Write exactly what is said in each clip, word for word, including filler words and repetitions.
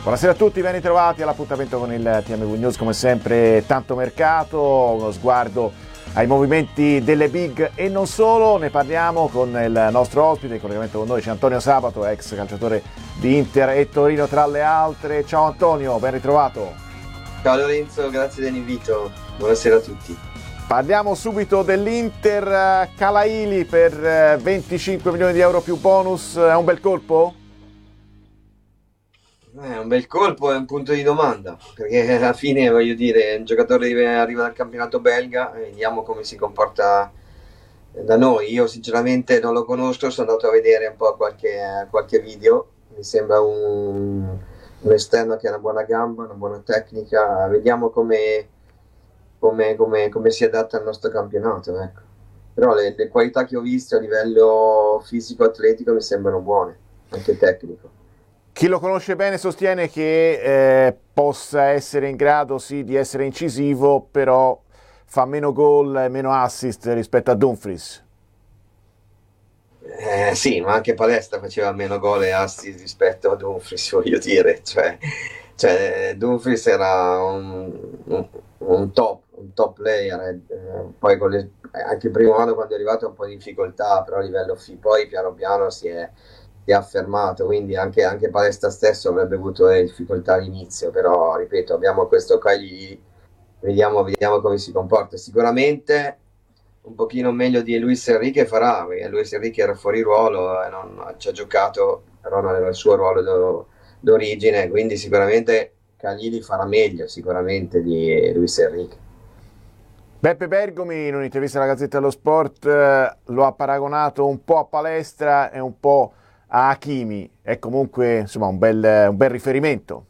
Buonasera a tutti, ben ritrovati all'appuntamento con il T M V News, come sempre tanto mercato, uno sguardo ai movimenti delle big e non solo. Ne parliamo con il nostro ospite, in collegamento con noi c'è Antonio Sabato, ex calciatore di Inter e Torino tra le altre. Ciao Antonio, ben ritrovato. Ciao Lorenzo, grazie dell'invito, buonasera a tutti. Parliamo subito dell'Inter. Calaili per venticinque milioni di euro più bonus, è un bel colpo? È un bel colpo, è un punto di domanda, perché alla fine, voglio dire, un giocatore arriva dal campionato belga, e vediamo come si comporta da noi. Io sinceramente non lo conosco, sono andato a vedere un po' qualche, qualche video, mi sembra un, un esterno che ha una buona gamba, una buona tecnica, vediamo come, come, come, come si adatta al nostro campionato, ecco. Però le, le qualità che ho visto a livello fisico-atletico mi sembrano buone, anche tecnico. Chi lo conosce bene sostiene che eh, possa essere in grado sì di essere incisivo, però fa meno gol e meno assist rispetto a Dumfries. Eh, sì, ma anche Palestra faceva meno gol e assist rispetto a Dumfries, voglio dire. Cioè, cioè Dumfries era un, un, un top, un top player. Eh, poi con le, anche il primo anno quando è arrivato un po' di difficoltà, però a livello F I, poi piano piano si è si è affermato, quindi anche, anche Palestra stesso avrebbe avuto le difficoltà all'inizio, però ripeto, abbiamo questo Cagli, vediamo, vediamo come si comporta. Sicuramente un pochino meglio di Luis Enrique farà, perché Luis Enrique era fuori ruolo e non ci ha giocato, però non era il suo ruolo do, d'origine, quindi sicuramente Cagli farà meglio sicuramente di Luis Enrique. Beppe Bergomi in un'intervista alla Gazzetta dello Sport eh, lo ha paragonato un po' a Palestra e un po' a Hakimi, è comunque insomma un bel, un bel riferimento.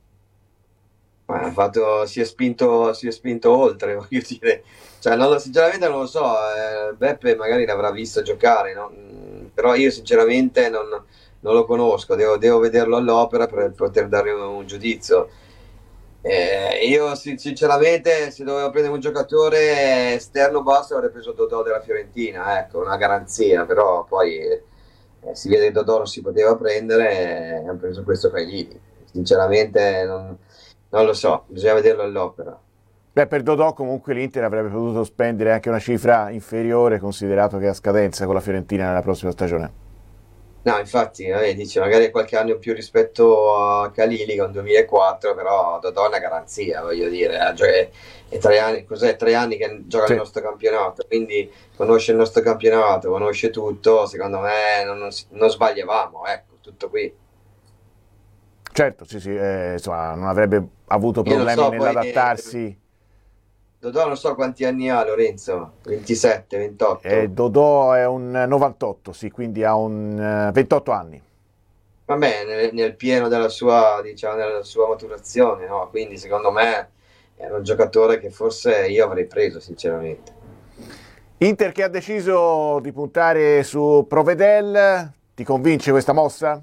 Ha fatto, si è spinto, si è spinto oltre, voglio dire. Cioè, non lo- sinceramente non lo so, eh, Beppe magari l'avrà visto giocare, no? Mm, però io sinceramente non, non lo conosco, devo, devo vederlo all'opera per poter dare un, un giudizio. Eh, io sin- sinceramente se dovevo prendere un giocatore esterno basta avrei preso Dodò della Fiorentina, ecco, una garanzia, però poi eh, si vede che Dodò non si poteva prendere e hanno preso questo Caglini. Sinceramente non, non lo so, bisogna vederlo all'opera. Beh, per Dodò comunque l'Inter avrebbe potuto spendere anche una cifra inferiore, considerato che è a scadenza con la Fiorentina nella prossima stagione. No, infatti, eh, dice magari qualche anno in più rispetto a Calili con duemilaquattro, però Dodò è una garanzia, voglio dire, eh, cioè, è tre anni, cos'è, tre anni che gioca nel Sì. nostro campionato, quindi conosce il nostro campionato, conosce tutto, secondo me non, non, non sbagliavamo, ecco, tutto qui. Certo, sì, sì, eh, insomma, non avrebbe avuto Io non problemi so poi, eh, nell'adattarsi. Dodò non so quanti anni ha Lorenzo, ventisette, Eh, ventotto. Dodò è un novantotto, sì, quindi ha un eh, ventotto anni. Vabbè, nel, nel pieno della sua, diciamo, della sua maturazione, no? Quindi secondo me era un giocatore che forse io avrei preso, sinceramente. Inter che ha deciso di puntare su Provedel, ti convince questa mossa?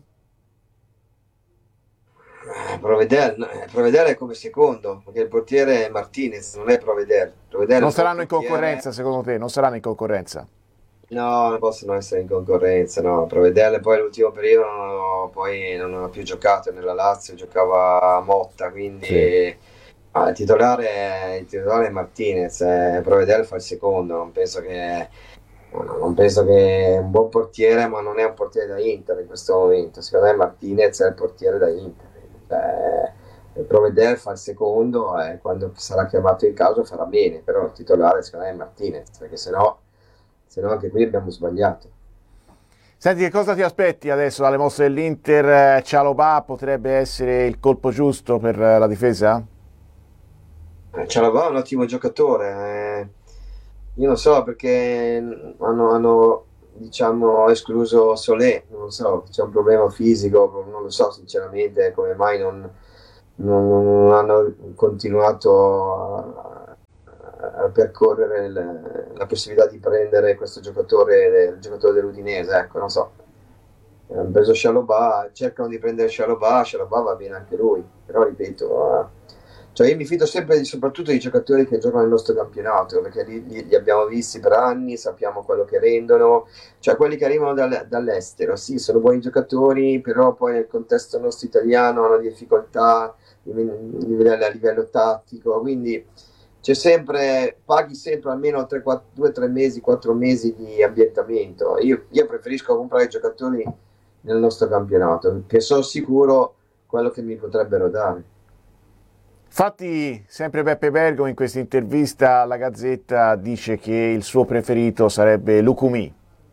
Eh, Provedel, no, eh, Provedel è come secondo, perché il portiere è Martinez, non è Provedel. Provedel è Non un buon saranno in portiere. concorrenza, secondo te? Non saranno in concorrenza? No, non possono essere in concorrenza, no. Provedel poi l'ultimo periodo non ho- poi non ha più giocato nella Lazio, giocava a Motta, Sì. quindi ah, il titolare, il titolare è Martinez, eh, Provedel fa il secondo, non penso che, no, no, non penso che è un buon portiere, ma non è un portiere da Inter in questo momento, secondo me Martinez è il portiere da Inter. Cioè, Provedel fa il secondo e quando sarà chiamato in causa farà bene, però il titolare secondo me è Martinez, perché sennò se no anche qui abbiamo sbagliato. Senti, che cosa ti aspetti adesso dalle mosse dell'Inter? Cialobà potrebbe essere il colpo giusto per la difesa? Eh, Cialavà è un ottimo giocatore, eh. Io non so perché hanno, hanno, diciamo, escluso Solé, non lo so, c'è un problema fisico, non lo so sinceramente come mai non, non- non hanno continuato a, a percorrere il- la possibilità di prendere questo giocatore, il giocatore dell'Udinese, ecco, non so. Hanno preso Scialobà, cercano di prendere Scialobà, Scialobà va bene anche lui, però ripeto, eh, Cioè io mi fido sempre di, soprattutto dei giocatori che giocano nel nostro campionato, perché li, li- li abbiamo visti per anni, sappiamo quello che rendono, cioè quelli che arrivano dal- dall'estero, sì, sono buoni giocatori, però poi nel contesto nostro italiano hanno difficoltà di- di livello- a livello tattico, quindi c'è sempre, paghi sempre almeno due tre mesi, quattro mesi di ambientamento. Io, io preferisco comprare giocatori nel nostro campionato, che sono sicuro quello che mi potrebbero dare. Infatti, sempre Peppe Bergomi in questa intervista alla Gazzetta dice che il suo preferito sarebbe Lucumí.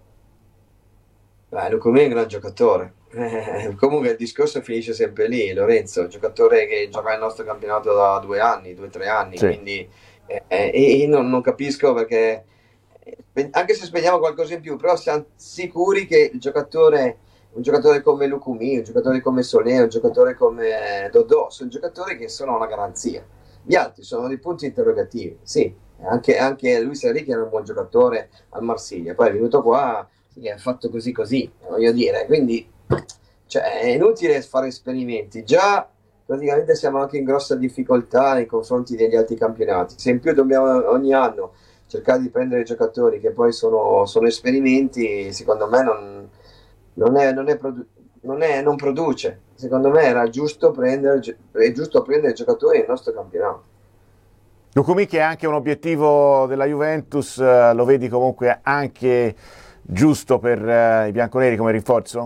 Beh, Lucumí è un gran giocatore. Eh, comunque il discorso finisce sempre lì, Lorenzo, giocatore che gioca nel nostro campionato da due anni, due o tre anni, Sì. quindi eh, eh, io non, non capisco perché, eh, anche se spendiamo qualcosa in più, però siamo sicuri che il giocatore, un giocatore come Lucumí, un giocatore come Solé, un giocatore come Dodò, sono giocatori che sono una garanzia. Gli altri sono dei punti interrogativi, sì, anche, anche Luis Enrique era un buon giocatore al Marsiglia, poi è venuto qua, sì, ha fatto così così, voglio dire, quindi cioè, è inutile fare esperimenti, già praticamente siamo anche in grossa difficoltà nei confronti degli altri campionati, se in più dobbiamo ogni anno cercare di prendere giocatori che poi sono, sono esperimenti, secondo me non, non, è, non, è produ- non, è, non produce, secondo me era giusto prendere, è giusto prendere giocatori nel nostro campionato. Lucumí che è anche un obiettivo della Juventus, eh, lo vedi comunque anche giusto per eh, i bianconeri come rinforzo?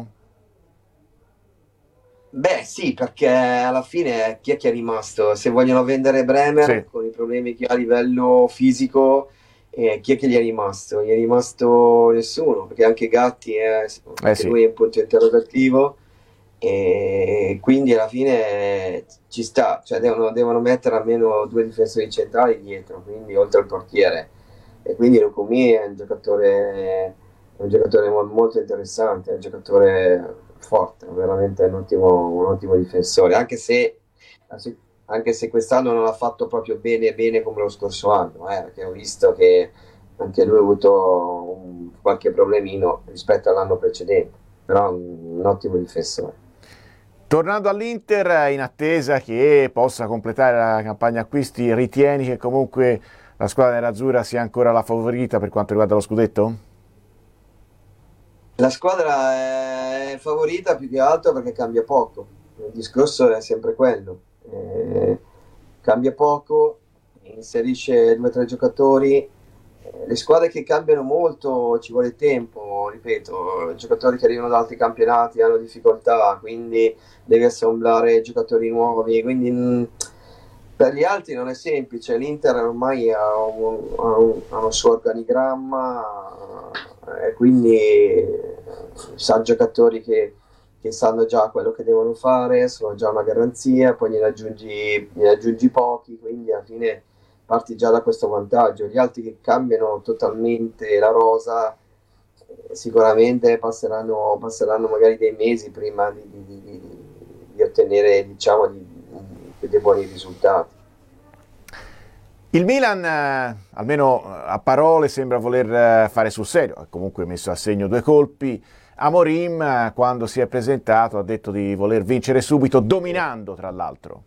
Beh, sì, perché alla fine chi è che è rimasto? Se vogliono vendere Sì, Bremer con i problemi che ha a livello fisico, eh, chi è che gli è rimasto? Gli è rimasto nessuno, perché anche Gatti è, eh anche sì. lui è un punto interrogativo, e quindi alla fine ci sta, cioè devono, devono mettere almeno due difensori centrali dietro, quindi oltre al portiere. E quindi Lukumi è un giocatore, è un giocatore mo- molto interessante, è un giocatore forte, veramente un ottimo, un ottimo difensore, anche se, anche se quest'anno non ha fatto proprio bene bene come lo scorso anno, eh, perché ho visto che anche lui ha avuto un- qualche problemino rispetto all'anno precedente, però un, un ottimo difensore. Tornando all'Inter, in attesa che possa completare la campagna acquisti, ritieni che comunque la squadra nerazzurra sia ancora la favorita per quanto riguarda lo scudetto? La squadra è favorita più che altro perché cambia poco, il discorso è sempre quello. Eh, cambia poco, inserisce due o tre giocatori. Eh, le squadre che cambiano molto ci vuole tempo, ripeto, giocatori che arrivano da altri campionati hanno difficoltà, quindi devi assemblare giocatori nuovi, quindi mh, per gli altri non è semplice. L'Inter ormai ha, un, ha, un, ha un suo organigramma, eh, e quindi eh, sa giocatori che, che sanno già quello che devono fare, sono già una garanzia, poi gliene aggiungi, gliene aggiungi pochi, quindi alla fine parti già da questo vantaggio. Gli altri che cambiano totalmente la rosa, eh, sicuramente passeranno, passeranno magari dei mesi prima di, di, di, di ottenere, diciamo, di, di, dei buoni risultati. Il Milan, eh, almeno a parole, sembra voler eh, fare sul serio, ha comunque messo a segno due colpi. Amorim, eh, quando si è presentato, ha detto di voler vincere subito, dominando tra l'altro.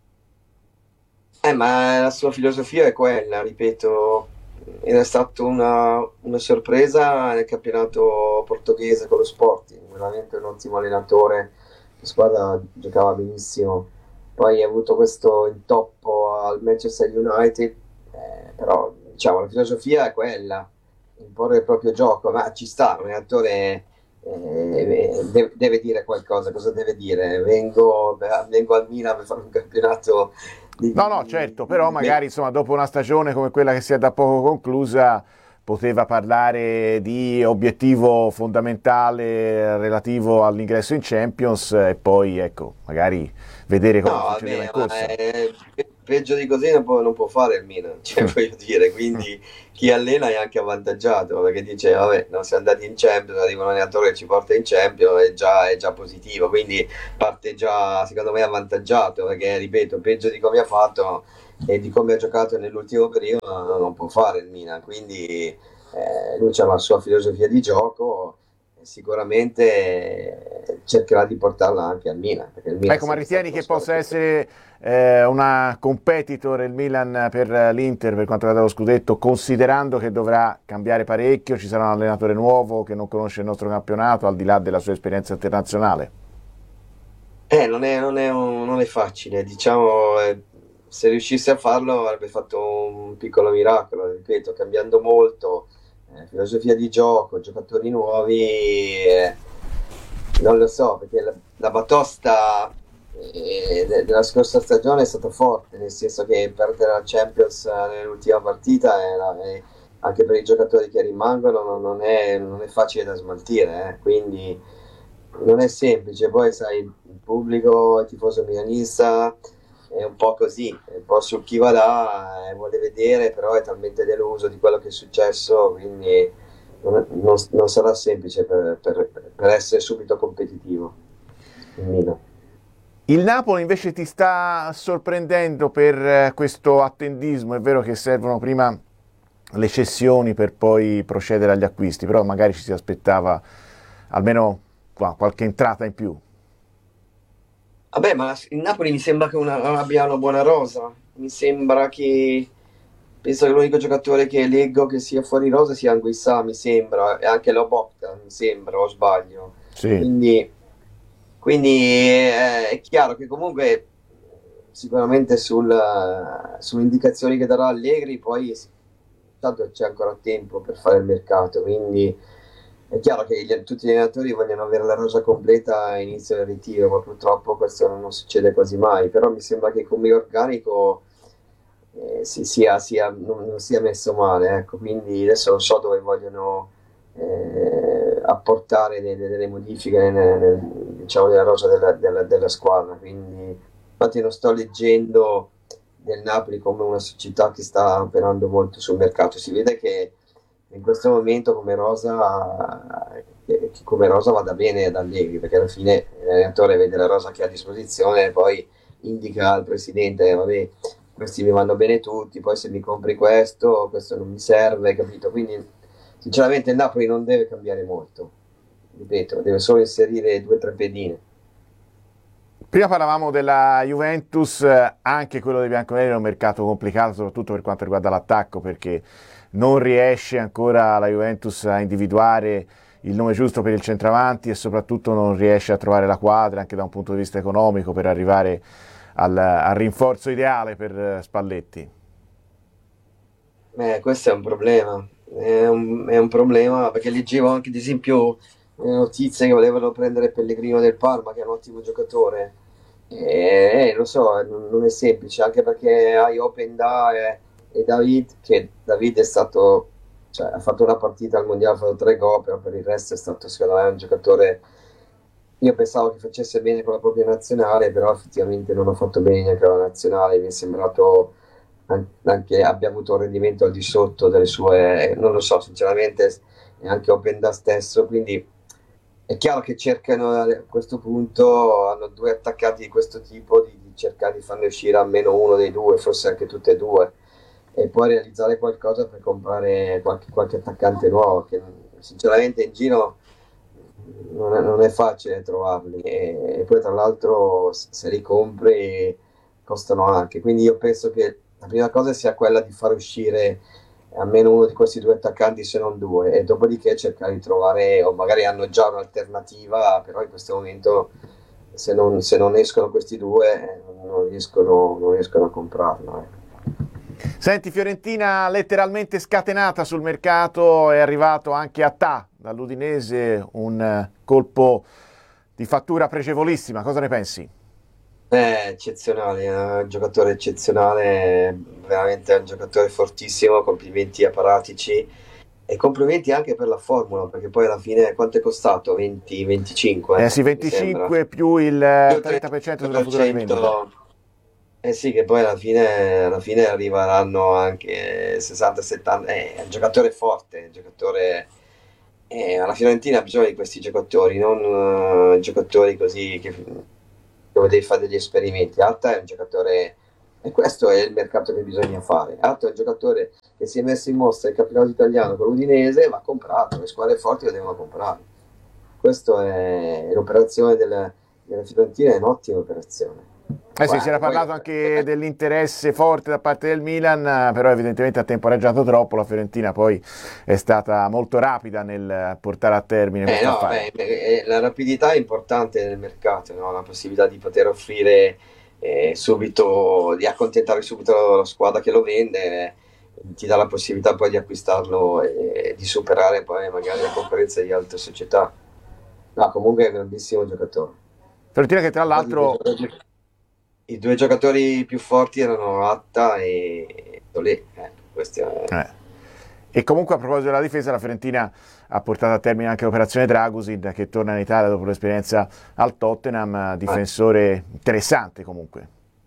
Eh, ma la sua filosofia è quella, ripeto, era stata una, una sorpresa nel campionato portoghese con lo Sporting, veramente un ottimo allenatore, la squadra giocava benissimo, poi ha avuto questo intoppo al Manchester United, eh, però diciamo la filosofia è quella, imporre il proprio gioco, ma ci sta, un allenatore eh, deve, deve dire qualcosa, cosa deve dire? Vengo, vengo al Milan per fare un campionato di, No, no, di, certo, però di, magari insomma dopo una stagione come quella che si è da poco conclusa poteva parlare di obiettivo fondamentale relativo all'ingresso in Champions e poi ecco, magari vedere No, come procedeva in vabbè, ma corsa. è- peggio di così non può, non può fare il Milan, cioè Mm. voglio dire, quindi chi allena è anche avvantaggiato, perché dice, vabbè, non siamo andati in Champions, arriva un allenatore che ci porta in Champions, è già, è già positivo, quindi parte già, secondo me, avvantaggiato, perché, ripeto, peggio di come ha fatto e di come ha giocato nell'ultimo periodo non può fare il Milan, quindi eh, lui ha la sua filosofia di gioco, sicuramente cercherà di portarla anche al Milan. Perché il Milan ecco, ma ritieni che possa essere eh, una competitor il Milan per l'Inter per quanto riguarda lo scudetto, considerando che dovrà cambiare parecchio, ci sarà un allenatore nuovo che non conosce il nostro campionato, al di là della sua esperienza internazionale? Eh, non è, non è un- non è facile, diciamo, eh, se riuscisse a farlo avrebbe fatto un piccolo miracolo, ripeto, cambiando molto, eh, filosofia di gioco, giocatori nuovi, eh, non lo so, perché la, la batosta eh, de- della scorsa stagione è stata forte, nel senso che perdere la Champions eh, nell'ultima partita è la- è- anche per i giocatori che rimangono non, non è, non è facile da smaltire, eh, quindi non è semplice. Poi sai, il pubblico, il tifoso milanista è un po' così, è un po' su chi va là, eh, vuole vedere, però è talmente deluso di quello che è successo, quindi non, non- non sarà semplice per, per- per essere subito competitivo il Milan. Il Napoli invece ti sta sorprendendo per eh, questo attendismo, è vero che servono prima le cessioni per poi procedere agli acquisti, però magari ci si aspettava almeno qua, qualche entrata in più. Vabbè, ma il Napoli mi sembra che una- abbia una buona rosa. Mi sembra che. Penso che l'unico giocatore che leggo che sia fuori rosa sia Anguissa, mi sembra, e anche Lobotka, mi sembra, o sbaglio. Sì. Quindi, quindi eh, è chiaro che comunque sicuramente sul, sulle indicazioni che darà Allegri, poi tanto c'è ancora tempo per fare il mercato, quindi è chiaro che gli- tutti gli allenatori vogliono avere la rosa completa a inizio del ritiro, ma purtroppo questo non succede quasi mai. Però mi sembra che come organico eh, si- sia, sia- non, non sia messo male, ecco. Quindi adesso non so dove vogliono eh, apportare delle, delle modifiche nel- nel- diciamo, nella rosa della, della- della squadra. Quindi, infatti, non sto leggendo del Napoli come una società che sta operando molto sul mercato. Si vede che in questo momento come rosa, che, che come rosa vada bene ad Allegri, perché alla fine l'allenatore vede la rosa che ha a disposizione e poi indica al presidente, "Eh, vabbè, questi mi vanno bene tutti, poi se mi compri questo, questo non mi serve, capito?" Quindi sinceramente il Napoli non deve cambiare molto, ripeto, deve solo inserire due o tre pedine. Prima parlavamo della Juventus, eh, anche quello dei bianconeri è un mercato complicato, soprattutto per quanto riguarda l'attacco, perché non riesce ancora la Juventus a individuare il nome giusto per il centravanti e soprattutto non riesce a trovare la quadra anche da un punto di vista economico per arrivare al, al rinforzo ideale per eh, Spalletti. Eh, questo è un problema, è un, è un problema perché leggevo anche ad esempio le notizie che volevano prendere Pellegrino del Parma, che è un ottimo giocatore. E, eh, lo so, eh, non, non è semplice, anche perché hai Openda e, e David, che David è stato, cioè, ha fatto una partita al mondiale, ha fatto tre gol, però per il resto è stato secondo me un giocatore. Io pensavo che facesse bene con la propria nazionale, però effettivamente non ha fatto bene neanche con la nazionale, mi è sembrato an- anche abbia avuto un rendimento al di sotto delle sue, non lo so, sinceramente, e anche Openda stesso, quindi è chiaro che cercano a questo punto, hanno due attaccanti di questo tipo, di, di cercare di farne uscire almeno uno dei due, forse anche tutte e due, e poi realizzare qualcosa per comprare qualche, qualche attaccante nuovo, che sinceramente in giro non è, non è facile trovarli, e, e poi tra l'altro s- se li compri costano anche, quindi io penso che la prima cosa sia quella di far uscire almeno uno di questi due attaccanti, se non due, e dopodiché cercare di trovare, o magari hanno già un'alternativa, però in questo momento se non, se non escono questi due eh, non riescono, non riescono a comprarlo. Ecco. Senti, Fiorentina letteralmente scatenata sul mercato, è arrivato anche a Ta dall'Udinese un eh, colpo di fattura pregevolissima, cosa ne pensi? È eccezionale, è un giocatore eccezionale, veramente è un giocatore fortissimo, complimenti a Paratici e complimenti anche per la formula, perché poi alla fine quanto è costato? venti Eh venticinque, sì, mi sembra. venticinque più il eh, Più trenta per cento sulla futura rivendita. trentacinque per cento. Eh sì, che poi alla fine, alla fine arriveranno anche sessanta settanta. È un giocatore forte, un giocatore. Eh, alla Fiorentina ha bisogno di questi giocatori, non eh, giocatori così che, dove devi fare degli esperimenti. Atta è un giocatore, e questo è il mercato che bisogna fare. Atta è un giocatore che si è messo in mostra il campionato italiano con l'Udinese, va comprato, le squadre forti lo devono comprare. Questo è l'operazione della, della Fiorentina, è un'ottima operazione. Eh sì, si era parlato anche dell'interesse forte da parte del Milan, però evidentemente ha temporeggiato troppo, la Fiorentina poi è stata molto rapida nel portare a termine Eh, questo no, affare. beh, eh, la rapidità è importante nel mercato, no? La possibilità di poter offrire eh, subito, di accontentare subito la squadra che lo vende, eh, ti dà la possibilità poi di acquistarlo e di superare poi magari la concorrenza di altre società. No, comunque è un grandissimo giocatore. Fiorentina che tra Poi i due l'altro... giocatori, i due giocatori più forti erano Atta e Tolè. Eh, questo è... Eh. E comunque a proposito della difesa, la Fiorentina ha portato a termine anche l'operazione Dragusin, che torna in Italia dopo l'esperienza al Tottenham, difensore interessante comunque.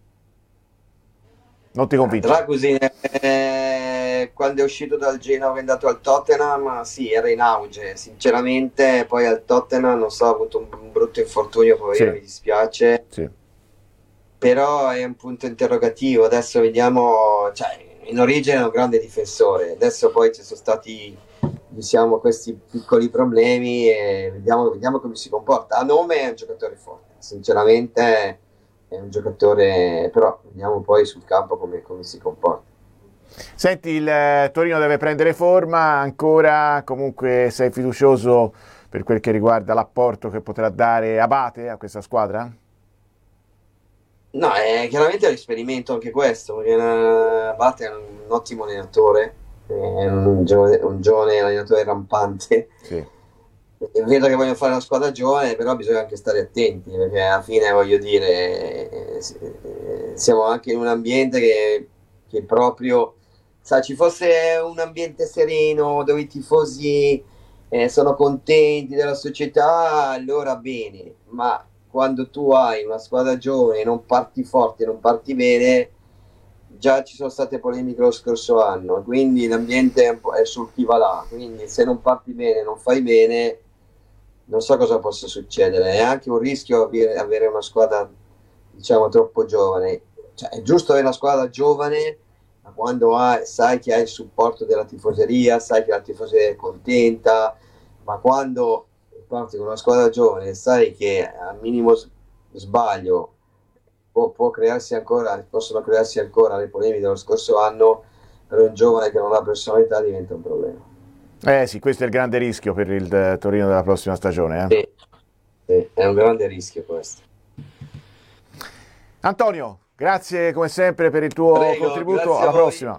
Non ti convince? Dragusin, eh, quando è uscito dal Genoa e è andato al Tottenham, sì, era in auge, sinceramente. Poi al Tottenham, non so, ha avuto un, un brutto infortunio, poverino, Sì. mi dispiace. Sì. Però è un punto interrogativo. Adesso vediamo, cioè, in origine è un grande difensore, adesso poi ci sono stati, diciamo, questi piccoli problemi e vediamo, vediamo come si comporta. A nome è un giocatore forte, sinceramente è un giocatore, però vediamo poi sul campo come, come si comporta. Senti, il eh, Torino deve prendere forma ancora, comunque sei fiducioso per quel che riguarda l'apporto che potrà dare Abate a questa squadra? No, è chiaramente un esperimento anche questo, perché Abate è un ottimo allenatore, è un giovane, un giovane allenatore rampante. Sì. Vedo che vogliono fare una squadra giovane, però bisogna anche stare attenti, perché alla fine, voglio dire, eh, siamo anche in un ambiente che, che proprio, sai, ci fosse un ambiente sereno dove i tifosi eh, sono contenti della società, allora bene, ma quando tu hai una squadra giovane e non parti forte, non parti bene, già ci sono state polemiche lo scorso anno, quindi l'ambiente è, un po', è sul chi va là, quindi se non parti bene, non fai bene, non so cosa possa succedere. È anche un rischio avere, avere una squadra, diciamo, troppo giovane. Cioè, è giusto avere una squadra giovane, ma quando hai, sai che hai il supporto della tifoseria, sai che la tifoseria è contenta, ma quando parti con una squadra giovane sai che al minimo sbaglio può, può crearsi ancora, possono crearsi ancora le polemiche dello scorso anno, per un giovane che non ha personalità diventa un problema. Eh sì, questo è il grande rischio per il Torino della prossima stagione. Eh? Sì, sì, è un grande rischio questo. Antonio, grazie come sempre per il tuo Prego, contributo, alla prossima.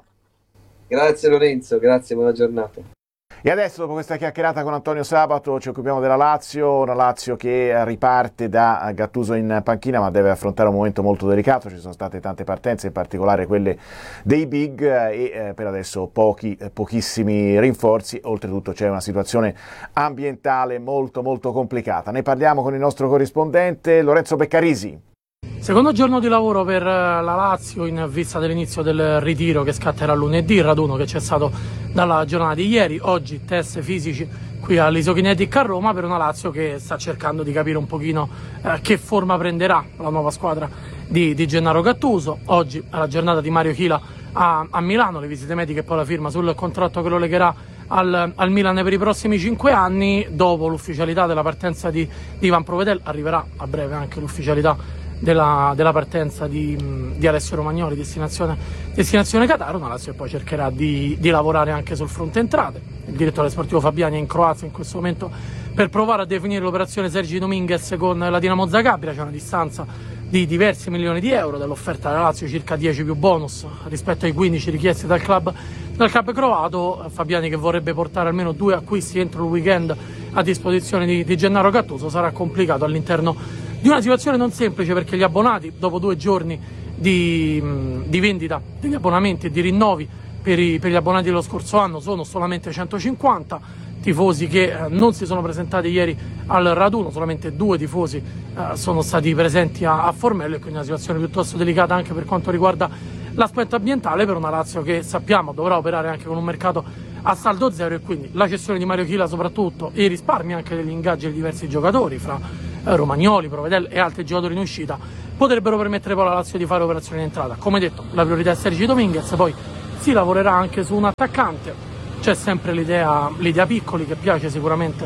Grazie Lorenzo, grazie, buona giornata. E adesso, dopo questa chiacchierata con Antonio Sabato, ci occupiamo della Lazio, una Lazio che riparte da Gattuso in panchina, ma deve affrontare un momento molto delicato. Ci sono state tante partenze, in particolare quelle dei big, e eh, per adesso pochi, eh, pochissimi rinforzi. Oltretutto c'è una situazione ambientale molto molto complicata. Ne parliamo con il nostro corrispondente Lorenzo Beccarisi. Secondo giorno di lavoro per la Lazio in vista dell'inizio del ritiro che scatterà lunedì, il raduno che c'è stato dalla giornata di ieri. Oggi test fisici qui all'Isokinetic a Roma per una Lazio che sta cercando di capire un pochino eh, che forma prenderà la nuova squadra di, di Gennaro Gattuso. Oggi è la giornata di Mario Chila a, a Milano, le visite mediche e poi la firma sul contratto che lo legherà al, al Milan per i prossimi cinque anni. Dopo l'ufficialità della partenza di, di Ivan Provedel arriverà a breve anche l'ufficialità Della, della partenza di, di Alessio Romagnoli, destinazione, destinazione Qatar. Una Lazio che poi cercherà di, di lavorare anche sul fronte entrate. Il direttore sportivo Fabiani è in Croazia in questo momento per provare a definire l'operazione Sergi Dominguez con la Dinamo Zagabria. C'è una distanza di diversi milioni di euro dall'offerta della Lazio, circa dieci più bonus rispetto ai quindici richiesti dal club, dal club croato. Fabiani che vorrebbe portare almeno due acquisti entro il weekend a disposizione di, di Gennaro Gattuso. Sarà complicato all'interno di una situazione non semplice, perché gli abbonati, dopo due giorni di, di vendita degli abbonamenti e di rinnovi per, i, per gli abbonati dello scorso anno, sono solamente centocinquanta. Tifosi che eh, non si sono presentati ieri al raduno, solamente due tifosi eh, sono stati presenti a, a Formello, e quindi una situazione piuttosto delicata anche per quanto riguarda l'aspetto ambientale per una Lazio che sappiamo dovrà operare anche con un mercato a saldo zero, e quindi la cessione di Mario Chila soprattutto e i risparmi anche degli ingaggi di diversi giocatori fra Romagnoli, Provedel e altri giocatori in uscita potrebbero permettere poi alla Lazio di fare operazioni in entrata. Come detto, la priorità è Sergi Dominguez, poi si lavorerà anche su un attaccante. C'è sempre l'idea l'idea Piccoli, che piace sicuramente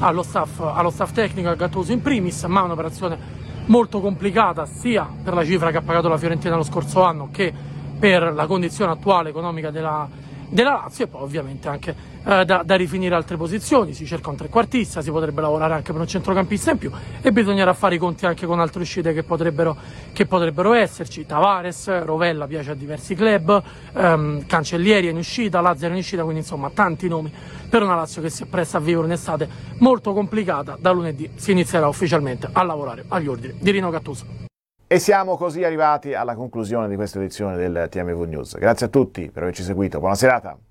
allo staff, allo staff tecnico, a Gattuso in primis, ma un'operazione molto complicata sia per la cifra che ha pagato la Fiorentina lo scorso anno che per la condizione attuale economica della, della Lazio, e poi ovviamente anche eh, da, da rifinire altre posizioni. Si cerca un trequartista, si potrebbe lavorare anche per un centrocampista in più e bisognerà fare i conti anche con altre uscite che potrebbero, che potrebbero esserci. Tavares, Rovella piace a diversi club, ehm, Cancellieri è in uscita, Lazzaro è in uscita, quindi insomma tanti nomi per una Lazio che si appresta a vivere un'estate molto complicata. Da lunedì si inizierà ufficialmente a lavorare agli ordini di Rino Gattuso. E siamo così arrivati alla conclusione di questa edizione del T M V News. Grazie a tutti per averci seguito, buona serata.